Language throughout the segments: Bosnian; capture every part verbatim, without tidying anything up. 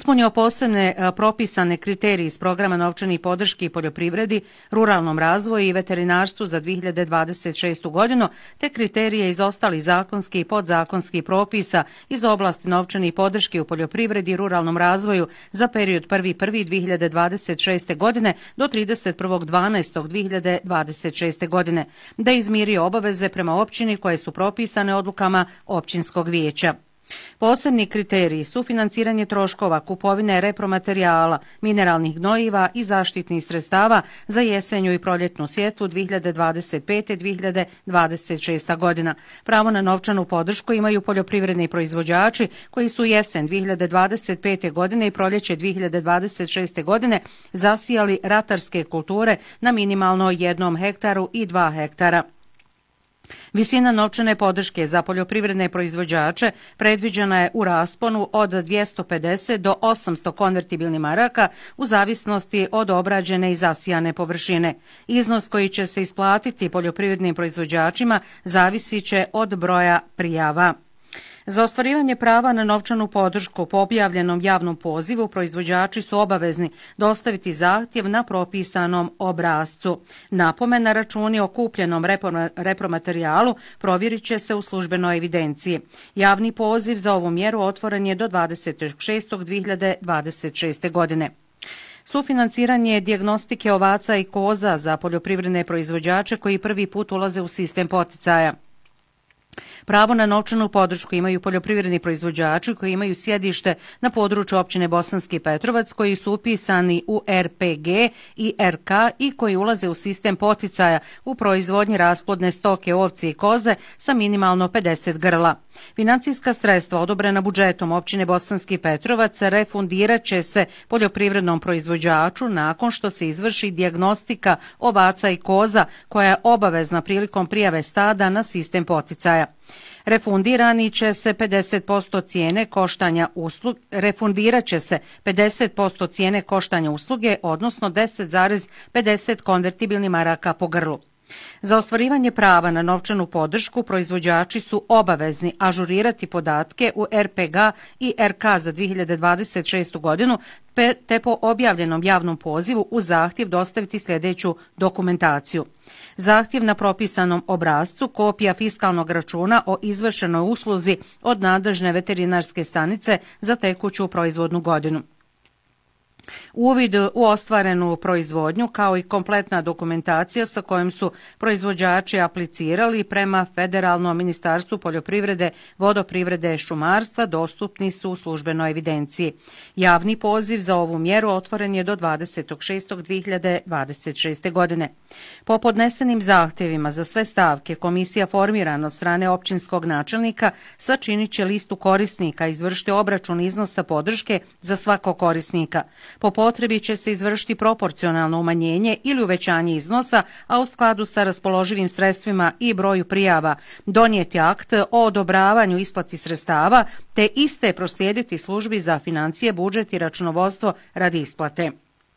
ispunio posebne propisane kriterije iz programa novčanih podrški poljoprivredi, ruralnom razvoju i veterinarstvu za dvije hiljade dvadeset šestu godinu, te kriterije iz ostalih zakonskih i podzakonskih propisa iz oblasti novčanih podrški u poljoprivredi i ruralnom razvoju za period prvi prvog dvije hiljade dvadeset šeste godine do trideset prvog dvanaestog dvije hiljade dvadeset šeste godine, da je izmirio obaveze prema općini koje su propisane odlukama općinskog vijeća. Posebni kriteriji su financiranje troškova, kupovine repromaterijala, mineralnih gnojiva i zaštitnih sredstava za jesenju i proljetnu sjetvu dvije hiljade dvadeset pete do dvije hiljade dvadeset šeste. godina. Pravo na novčanu podršku imaju poljoprivredni proizvođači koji su jesen dvije hiljade dvadeset pete. godine i proljeće dvije hiljade dvadeset šeste. godine zasijali ratarske kulture na minimalno jednom hektaru i dva hektara. Visina novčane podrške za poljoprivredne proizvođače predviđena je u rasponu od dvjesto pedeset do osamsto konvertibilnih maraka u zavisnosti od obrađene i zasijane površine. Iznos koji će se isplatiti poljoprivrednim proizvođačima zavisit će od broja prijava. Za ostvarivanje prava na novčanu podršku po objavljenom javnom pozivu proizvođači su obavezni dostaviti zahtjev na propisanom obrascu. Napomena računi o kupljenom repromaterijalu provjerit će se u službenoj evidenciji. Javni poziv za ovu mjeru otvoren je do dvadesetog šestog dvije hiljade dvadeset šeste. godine. Sufinanciranje dijagnostike ovaca i koza za poljoprivredne proizvođače koji prvi put ulaze u sistem poticaja. Pravo na novčanu podršku imaju poljoprivredni proizvođači koji imaju sjedište na području općine Bosanski Petrovac, koji su upisani u er pe ge i er ka i koji ulaze u sistem poticaja u proizvodnji rasplodne stoke ovce i koze sa minimalno pedeset grla. Financijska sredstva odobrena budžetom općine Bosanski Petrovac refundirat će se poljoprivrednom proizvođaču nakon što se izvrši dijagnostika ovaca i koza koja je obavezna prilikom prijave stada na sistem poticaja. Refundirani će se pedeset posto cijene koštanja usluge, refundirat će se pedeset posto cijene koštanja usluge, odnosno deset zarez pedeset konvertibilnih maraka po grlu. Za ostvarivanje prava na novčanu podršku proizvođači su obavezni ažurirati podatke u er pe ge i er ka za dvije hiljade dvadeset šestu. godinu te po objavljenom javnom pozivu u zahtjev dostaviti sljedeću dokumentaciju. Zahtjev na propisanom obrascu, kopija fiskalnog računa o izvršenoj usluzi od nadležne veterinarske stanice za tekuću proizvodnu godinu. Uvid u ostvarenu proizvodnju kao i kompletna dokumentacija sa kojom su proizvođači aplicirali prema Federalnom ministarstvu poljoprivrede, vodoprivrede i šumarstva dostupni su u službenoj evidenciji. Javni poziv za ovu mjeru otvoren je do dvadesetog šestog dvije hiljade dvadeset šeste. godine. Po podnesenim zahtjevima za sve stavke komisija formirana od strane općinskog načelnika sačinit će listu korisnika i izvršiti obračun iznosa podrške za svakog korisnika. Po potrebi će se izvršiti proporcionalno umanjenje ili uvećanje iznosa, a u skladu sa raspoloživim sredstvima i broju prijava donijeti akt o odobravanju isplati sredstava, te iste proslijediti službi za financije, budžet i računovodstvo radi isplate.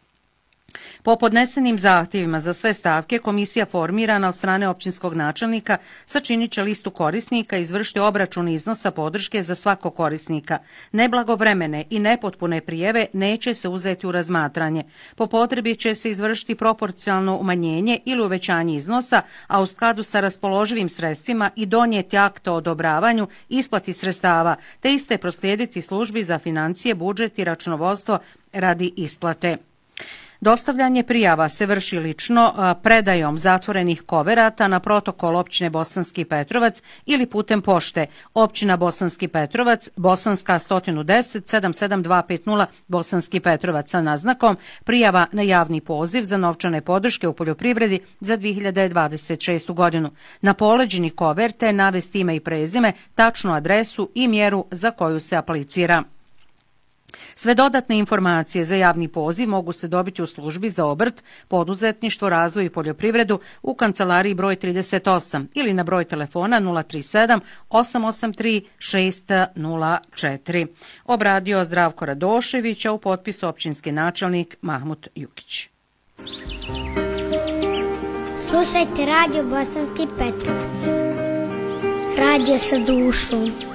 Po podnesenim zahtjevima za sve stavke komisija formirana od strane općinskog načelnika sačinit će listu korisnika i izvršiti obračun iznosa podrške za svakog korisnika. Neblagovremene i nepotpune prijeve neće se uzeti u razmatranje. Po potrebi će se izvršiti proporcionalno umanjenje ili uvećanje iznosa, a u skladu sa raspoloživim sredstvima i donijeti akt o odobravanju isplati sredstava, te iste proslijediti službi za financije, budžet i računovodstvo radi isplate. Dostavljanje prijava se vrši lično predajom zatvorenih koverata na protokol općine Bosanski Petrovac ili putem pošte općina Bosanski Petrovac, Bosanska sto deset sedam sedam dva pet nula Bosanski Petrovac sa naznakom prijava na javni poziv za novčane podrške u poljoprivredi za dvije hiljade dvadeset šestu. godinu. Na poleđini koverte navesti ime i prezime, tačnu adresu i mjeru za koju se aplicira. Sve dodatne informacije za javni poziv mogu se dobiti u službi za obrt, poduzetništvo, razvoj i poljoprivredu u kancelariji broj trideset osam ili na broj telefona nula tri sedam osam osam tri šest nula četiri. Obradio Zdravko Radošević, a u potpisu općinski načelnik Mahmut Jukić. Slušajte radio Bosanski Petrovac. Radio sa dušom.